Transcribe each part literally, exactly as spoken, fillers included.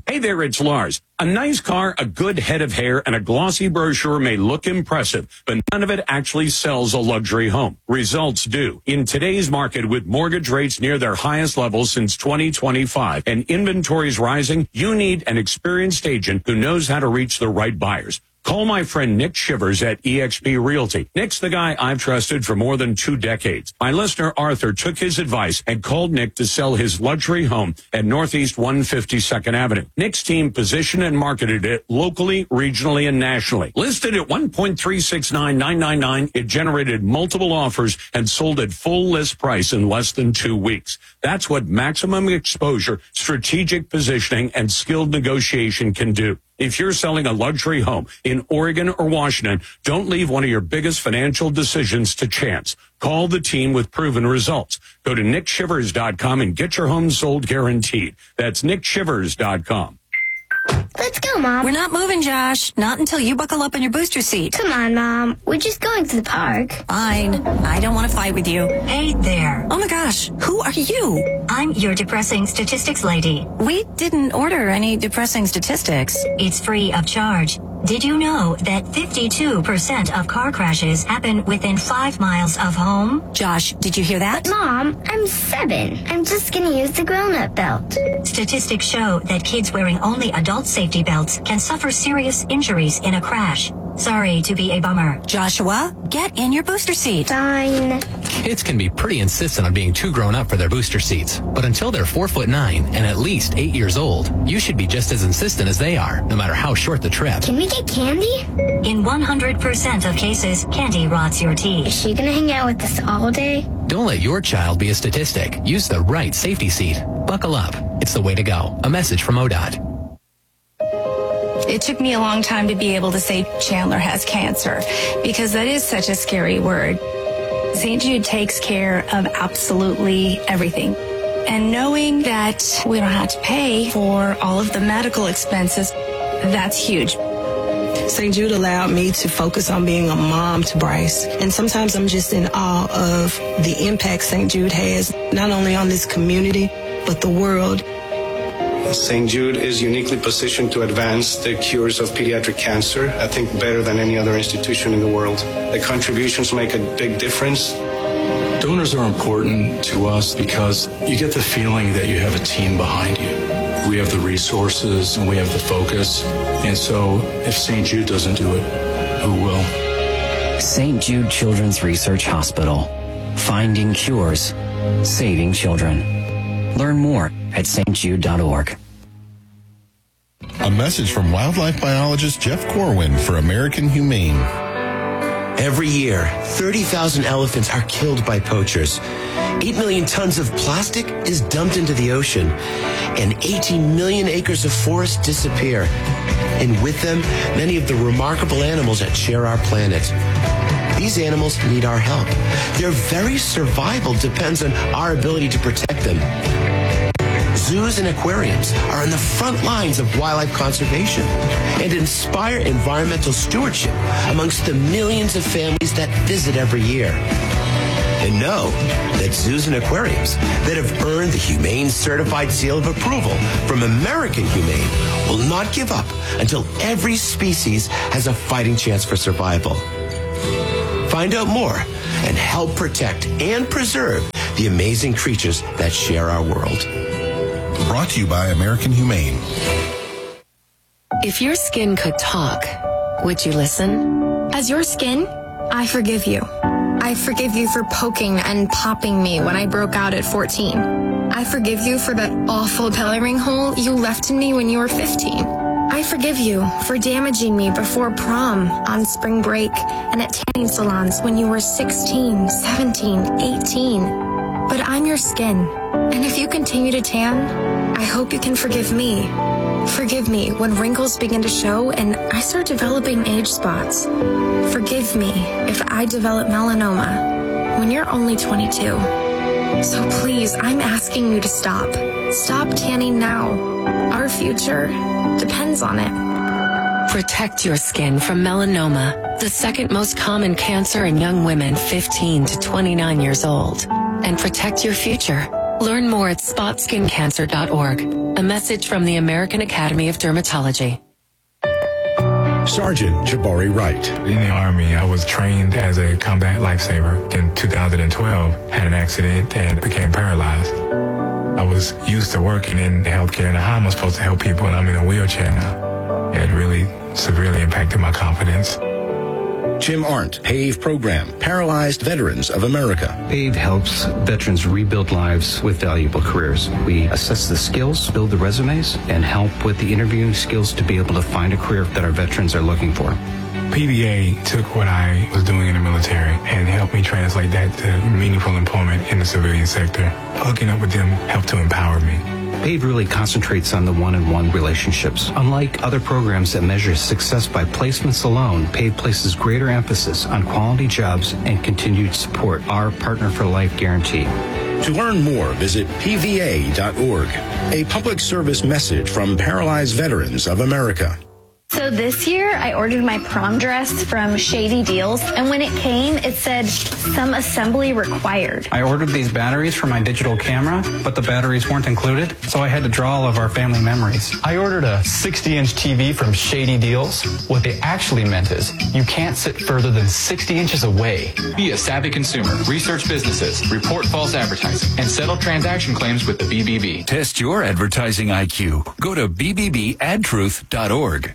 Hey there, it's Lars. A nice car, a good head of hair, and a glossy brochure may look impressive, but none of it actually sells a luxury home. Results do. In today's market, with mortgage rates near their highest levels since twenty twenty-five and inventories rising, you need an experienced agent who knows how to reach the right buyers. Call my friend Nick Shivers at eXp Realty. Nick's the guy I've trusted for more than two decades. My listener Arthur took his advice and called Nick to sell his luxury home at Northeast one hundred fifty-second Avenue. Nick's team positioned and marketed it locally, regionally, and nationally. Listed at one point three six nine nine nine nine, it generated multiple offers and sold at full list price in less than two weeks. That's what maximum exposure, strategic positioning, and skilled negotiation can do. If you're selling a luxury home in Oregon or Washington, don't leave one of your biggest financial decisions to chance. Call the team with proven results. Go to nick shivers dot com and get your home sold guaranteed. That's nick shivers dot com. Let's go, Mom. We're not moving, Josh. Not until you buckle up in your booster seat. Come on, Mom. We're just going to the park. Fine. I don't want to fight with you. Hey there. Oh my gosh. Who are you? I'm your depressing statistics lady. We didn't order any depressing statistics. It's free of charge. Did you know that fifty-two percent of car crashes happen within five miles of home? Josh, did you hear that? Mom, I'm seven. I'm just going to use the grown-up belt. Statistics show that kids wearing only adult safety belts can suffer serious injuries in a crash. Sorry to be a bummer. Joshua, get in your booster seat. Fine. Kids can be pretty insistent on being too grown up for their booster seats. But until they're four foot nine and at least eight years old, you should be just as insistent as they are, no matter how short the trip. Can we get candy? In one hundred percent of cases, candy rots your Is teeth. she going to hang out with us all day? Don't let your child be a statistic. Use the right safety seat. Buckle up. It's the way to go. A message from O D O T. It took me a long time to be able to say Chandler has cancer because that is such a scary word. Saint Jude takes care of absolutely everything. And knowing that we don't have to pay for all of the medical expenses, that's huge. Saint Jude allowed me to focus on being a mom to Bryce. And sometimes I'm just in awe of the impact Saint Jude has, not only on this community, but the world. Saint Jude is uniquely positioned to advance the cures of pediatric cancer, I think better than any other institution in the world. The contributions make a big difference. Donors are important to us because you get the feeling that you have a team behind you. We have the resources and we have the focus. And so if Saint Jude doesn't do it, who will? Saint Jude Children's Research Hospital. Finding cures. Saving children. Learn more at s t jude dot org. A message from wildlife biologist Jeff Corwin for American Humane. Every year, thirty thousand elephants are killed by poachers. eight million tons of plastic is dumped into the ocean, and eighteen million acres of forest disappear. And with them, many of the remarkable animals that share our planet. These animals need our help. Their very survival depends on our ability to protect them. Zoos and aquariums are on the front lines of wildlife conservation and inspire environmental stewardship amongst the millions of families that visit every year. And know that zoos and aquariums that have earned the Humane Certified Seal of Approval from American Humane will not give up until every species has a fighting chance for survival. Find out more and help protect and preserve the amazing creatures that share our world. Brought to you by American Humane. If your skin could talk, would you listen? As your skin, I forgive you. I forgive you for poking and popping me when I broke out at fourteen. I forgive you for that awful belly ring hole you left in me when you were fifteen. I forgive you for damaging me before prom, on spring break, and at tanning salons when you were sixteen, seventeen, eighteen. But I'm your skin, and if you continue to tan, I hope you can forgive me. Forgive me when wrinkles begin to show and I start developing age spots. Forgive me if I develop melanoma when you're only twenty-two. So please, I'm asking you to stop. Stop tanning now. Our future depends on it. Protect your skin from melanoma, the second most common cancer in young women fifteen to twenty-nine years old. And protect your future Learn more at spot skin cancer dot org. A message from the American Academy of Dermatology. Sergeant Jabari Wright. In the Army, I was trained as a combat lifesaver. In two thousand twelve, had an accident and became paralyzed. I was used to working in healthcare, and how am I supposed to help people, and I'm in a wheelchair now. It really severely impacted my confidence. Jim Arndt, PAVE Program, Paralyzed Veterans of America. PAVE helps veterans rebuild lives with valuable careers. We assess the skills, build the resumes, and help with the interviewing skills to be able to find a career that our veterans are looking for. P V A took what I was doing in the military and helped me translate that to meaningful employment in the civilian sector. Hooking up with them helped to empower me. PAVE really concentrates on the one-on-one relationships. Unlike other programs that measure success by placements alone, PAVE places greater emphasis on quality jobs and continued support, our Partner for Life guarantee. To learn more, visit P V A dot org. A public service message from Paralyzed Veterans of America. So this year, I ordered my prom dress from Shady Deals, and when it came, it said, some assembly required. I ordered these batteries for my digital camera, but the batteries weren't included, so I had to draw all of our family memories. I ordered a sixty inch T V from Shady Deals. What they actually meant is, you can't sit further than sixty inches away. Be a savvy consumer, research businesses, report false advertising, and settle transaction claims with the B B B. Test your advertising I Q. Go to B B B ad truth dot org.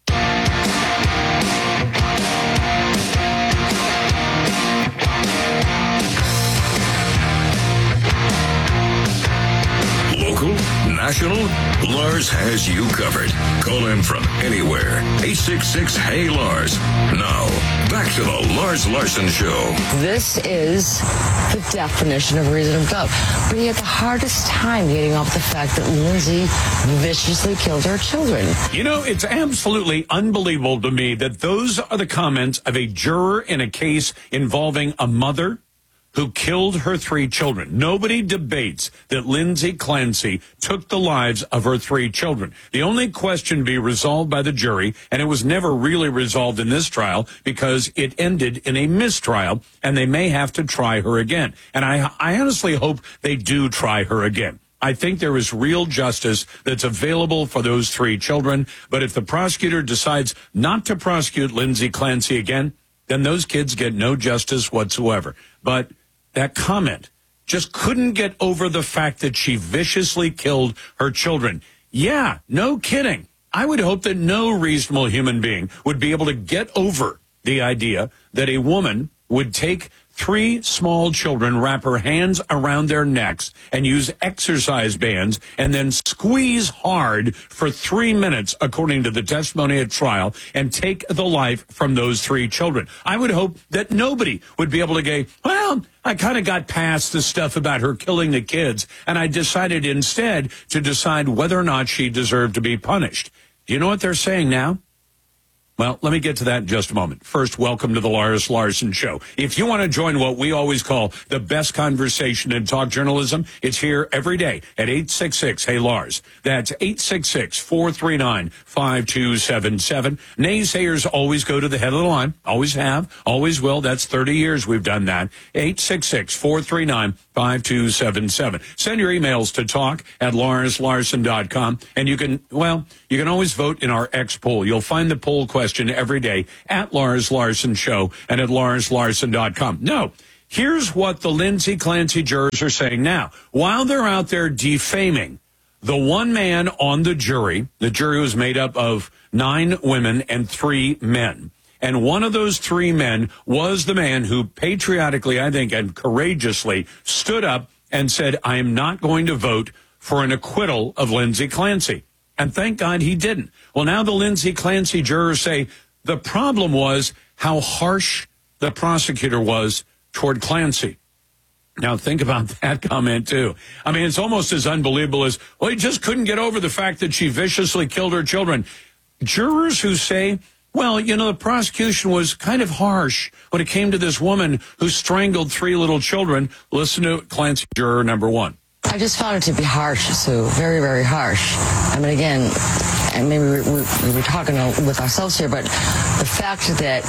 Local, national, Lars has you covered. Call in from anywhere. eight six six, hey Lars. Now, back to the Lars Larson Show. This is the definition of reason of doubt. But he had the hardest time getting off the fact that Lindsay viciously killed her children. You know, it's absolutely unbelievable to me that those are the comments of a juror in a case involving a mother who killed her three children. Nobody debates that Lindsay Clancy took the lives of her three children. The only question to be resolved by the jury, and it was never really resolved in this trial because it ended in a mistrial, and they may have to try her again. And I, I honestly hope they do try her again. I think there is real justice that's available for those three children. But if the prosecutor decides not to prosecute Lindsay Clancy again, then those kids get no justice whatsoever. But that comment just couldn't get over the fact that she viciously killed her children. Yeah, no kidding. I would hope that no reasonable human being would be able to get over the idea that a woman would take three small children, wrap her hands around their necks, and use exercise bands, and then squeeze hard for three minutes, according to the testimony at trial, and take the life from those three children. I would hope that nobody would be able to go, well, I kind of got past the stuff about her killing the kids, and I decided instead to decide whether or not she deserved to be punished. Do you know what they're saying now? Well, let me get to that in just a moment. First, welcome to the Lars Larson Show. If you want to join what we always call the best conversation in talk journalism, it's here every day at eight six six, hey Lars. That's eight six six, four three nine, five two seven seven. Naysayers always go to the head of the line. Always have. Always will. That's thirty years we've done that. eight six six, four three nine, five two seven seven. Send your emails to talk at lars larson dot com. And you can, well, you can always vote in our X poll. You'll find the poll question every day at Lars Larson Show and at lars larson dot com. No, here's what the Lindsay Clancy jurors are saying now. While they're out there defaming the one man on the jury, the jury was made up of nine women and three men. And one of those three men was the man who patriotically, I think, and courageously stood up and said, I am not going to vote for an acquittal of Lindsay Clancy. And thank God he didn't. Well, now the Lindsay Clancy jurors say the problem was how harsh the prosecutor was toward Clancy. Now, think about that comment, too. I mean, it's almost as unbelievable as, well, he just couldn't get over the fact that she viciously killed her children. Jurors who say, well, you know, the prosecution was kind of harsh when it came to this woman who strangled three little children. Listen to Clancy juror number one. I just found it to be harsh, Sue. Very, very harsh. I mean, again, and maybe we, we, we were talking with ourselves here, but the fact that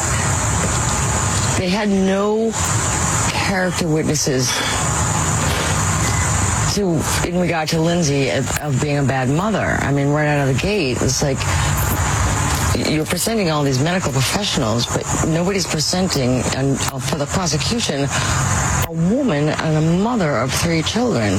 they had no character witnesses to, in regard to Lindsay, of, of being a bad mother. I mean, right out of the gate, it's like you're presenting all these medical professionals, but nobody's presenting, and for the prosecution, a woman and a mother of three children.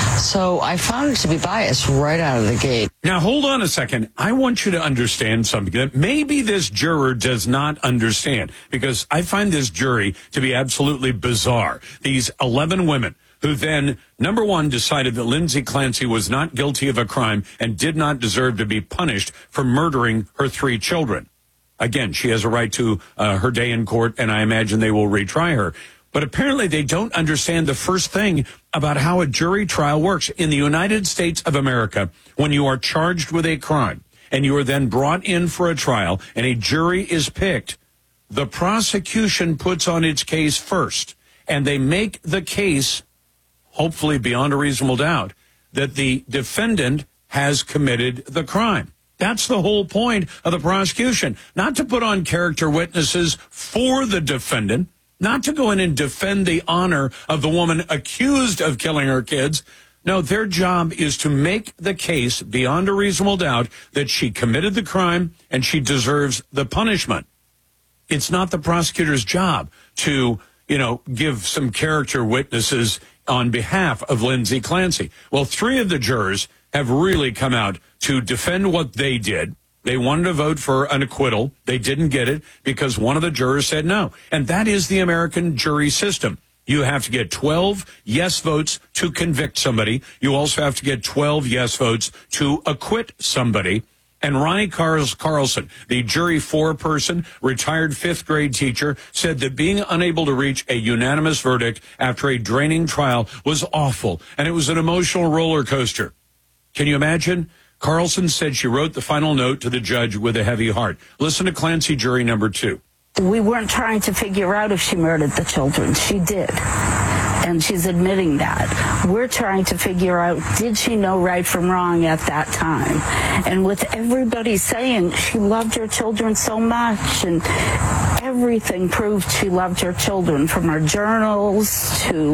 So I found it to be biased right out of the gate. Now, hold on a second. I want you to understand something that maybe this juror does not understand, because I find this jury to be absolutely bizarre. These eleven women who then, number one, decided that Lindsay Clancy was not guilty of a crime and did not deserve to be punished for murdering her three children. Again, she has a right to uh, her day in court, and I imagine they will retry her. But apparently they don't understand the first thing about how a jury trial works. In the United States of America, when you are charged with a crime and you are then brought in for a trial and a jury is picked, the prosecution puts on its case first, and they make the case, hopefully beyond a reasonable doubt, that the defendant has committed the crime. That's the whole point of the prosecution, not to put on character witnesses for the defendant, not to go in and defend the honor of the woman accused of killing her kids. No, their job is to make the case beyond a reasonable doubt that she committed the crime and she deserves the punishment. It's not the prosecutor's job to, you know, give some character witnesses on behalf of Lindsay Clancy. Well, three of the jurors have really come out to defend what they did. They wanted to vote for an acquittal. They didn't get it because one of the jurors said no. And that is the American jury system. You have to get twelve yes votes to convict somebody. You also have to get twelve yes votes to acquit somebody. And Ronnie Carls Carlson, the jury four-person, retired fifth grade teacher, said that being unable to reach a unanimous verdict after a draining trial was awful, and it was an emotional roller coaster. Can you imagine? Carlson said she wrote the final note to the judge with a heavy heart. Listen to Clancy jury number two. We weren't trying to figure out if she murdered the children. She did. And she's admitting that. We're trying to figure out, did she know right from wrong at that time? And with everybody saying she loved her children so much, and everything proved she loved her children, from her journals to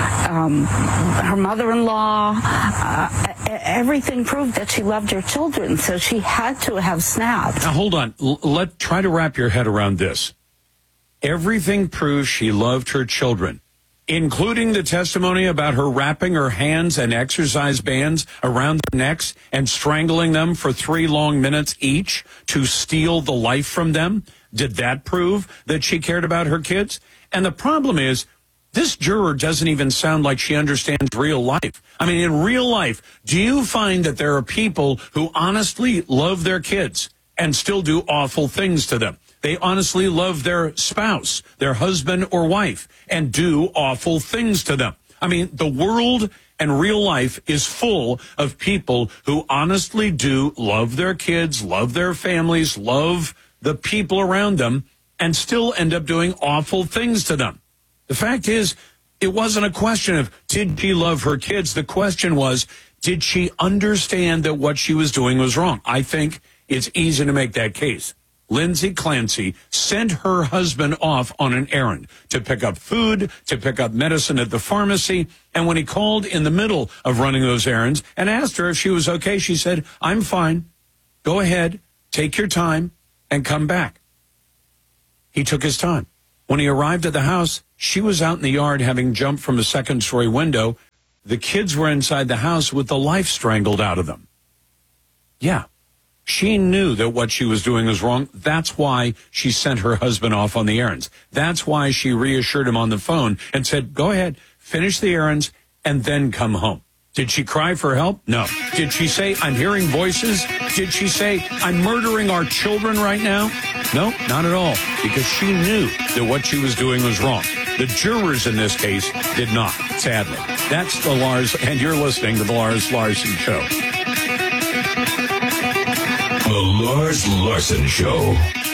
um, her mother-in-law, uh, everything proved that she loved her children, so she had to have snapped. Now, hold on. L- let try to wrap your head around this. Everything proves she loved her children, including the testimony about her wrapping her hands and exercise bands around their necks and strangling them for three long minutes each to steal the life from them. Did that prove that she cared about her kids? And the problem is, this juror doesn't even sound like she understands real life. I mean, in real life, do you find that there are people who honestly love their kids and still do awful things to them? They honestly love their spouse, their husband or wife, and do awful things to them. I mean, the world and real life is full of people who honestly do love their kids, love their families, love the people around them, and still end up doing awful things to them. The fact is, it wasn't a question of did she love her kids. The question was, did she understand that what she was doing was wrong? I think it's easy to make that case. Lindsay Clancy sent her husband off on an errand to pick up food, to pick up medicine at the pharmacy. And when he called in the middle of running those errands and asked her if she was okay, she said, "I'm fine. Go ahead, take your time, and come back." He took his time. When he arrived at the house, she was out in the yard having jumped from a second-story window. The kids were inside the house with the life strangled out of them. Yeah. She knew that what she was doing was wrong. That's why she sent her husband off on the errands. That's why she reassured him on the phone and said, "Go ahead, finish the errands, and then come home." Did she cry for help? No. Did she say, "I'm hearing voices"? Did she say, "I'm murdering our children right now"? No, not at all, because she knew that what she was doing was wrong. The jurors in this case did not, sadly. That's the Lars, and you're listening to the Lars Larson Show. The Lars Larson Show.